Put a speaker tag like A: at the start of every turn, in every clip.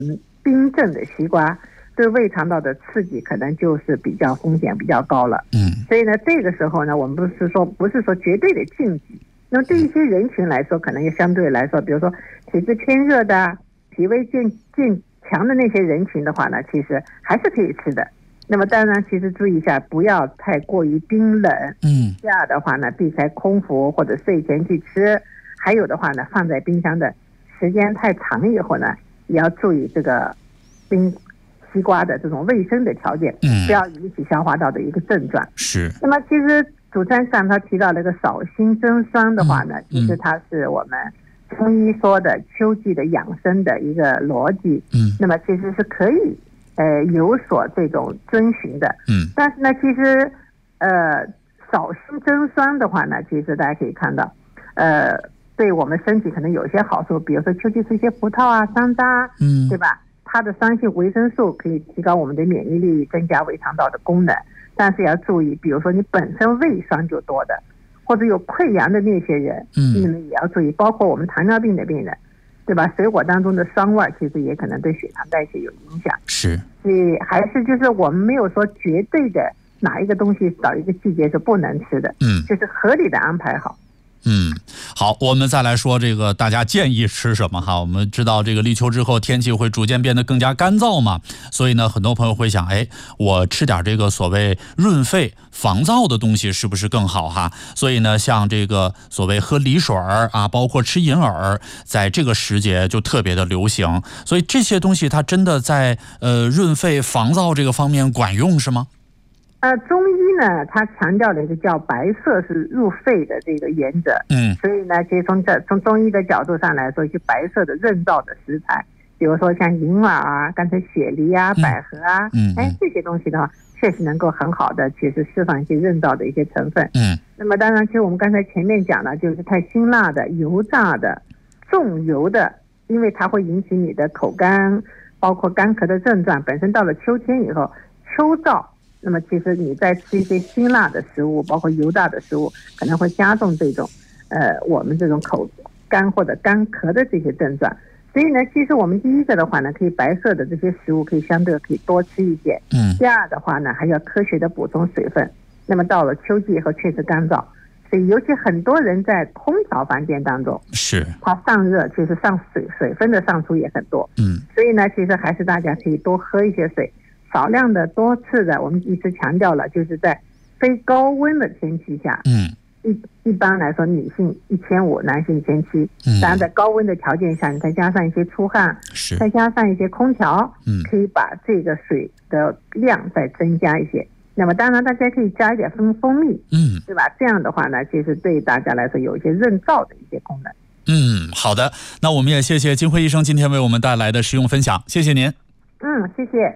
A: 冰镇的西瓜对胃肠道的刺激可能就是比较风险比较高了。所以呢，这个时候呢，我们不是说绝对的禁忌。那么对一些人群来说，可能也相对来说，比如说体质偏热的、脾胃健强的那些人群的话呢，其实还是可以吃的。那么当然，其实注意一下，不要太过于冰冷。第二的话呢，避开空腹或者睡前去吃。还有的话呢，放在冰箱的时间太长以后呢，也要注意这个冰西瓜的这种卫生的条件，不要引起消化道的一个症状。
B: 是。
A: 那么其实主持人刚才提到那个少辛增酸的话呢，其实它是我们中医说的秋季的养生的一个逻辑。那么其实是可以有所这种遵循的。但是呢，其实少辛增酸的话呢，其实大家可以看到对我们身体可能有些好处，比如说秋季吃一些葡萄啊、山楂，对吧？它的酸性维生素可以提高我们的免疫力，增加胃肠道的功能。但是要注意，比如说你本身胃酸就多的，或者有溃疡的那些人，你们也要注意，包括我们糖尿病的病人，对吧？水果当中的酸味其实也可能对血糖代谢有影响。
B: 是。
A: 所以还是就是我们没有说绝对的哪一个东西到一个季节是不能吃的，就是合理的安排好。
B: 好，我们再来说这个大家建议吃什么哈。我们知道这个立秋之后天气会逐渐变得更加干燥嘛，所以呢很多朋友会想，我吃点这个所谓润肺防燥的东西是不是更好哈？所以呢像这个所谓喝梨水啊，包括吃银耳，在这个时节就特别的流行。所以这些东西它真的在润肺防燥这个方面管用是吗？
A: 中医呢，它强调的一个叫白色是入肺的这个原则。所以呢，其实从中医的角度上来说，一些白色的润燥的食材，比如说像银耳啊、刚才雪梨啊、百合啊，这些东西的话，确实能够很好的其实释放一些润燥的一些成分。那么当然，其实我们刚才前面讲了，就是太辛辣的、油炸的、重油的，因为它会引起你的口干，包括干咳的症状。本身到了秋天以后，秋燥。那么其实你在吃一些辛辣的食物，包括油炸的食物，可能会加重这种我们这种口干或者干咳的这些症状。所以呢，其实我们第一个的话呢，可以白色的这些食物可以相对可以多吃一些。第二的话呢，还要科学的补充水分。那么到了秋季以后确实干燥，所以尤其很多人在空调房间当中，它上热，其实水分的上出也很多。所以呢，其实还是大家可以多喝一些水。少量的多次的，我们一直强调了，就是在非高温的天气下，一般来说女性1500，男性1700。当然在高温的条件下，你再加上一些出汗，再加上一些空调，可以把这个水的量再增加一些。那么当然大家可以加一点蜂蜜，对吧？这样的话呢，其实对大家来说有一些润燥的一些功能。
B: 好的，那我们也谢谢金辉医生今天为我们带来的实用分享，谢谢您。
A: 谢谢。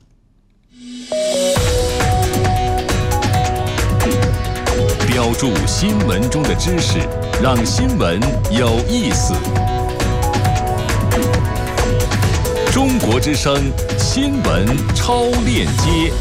C: 标注新闻中的知识，让新闻有意思。中国之声新闻超链接。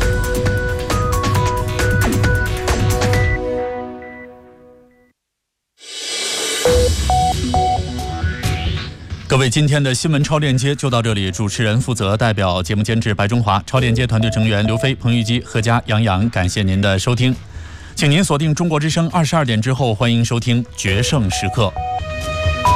B: 各位，今天的新闻超链接就到这里。主持人负责代表节目监制白中华，超链接团队成员刘飞、彭玉基、何佳、杨洋，感谢您的收听。请您锁定中国之声22点之后，欢迎收听决胜时刻。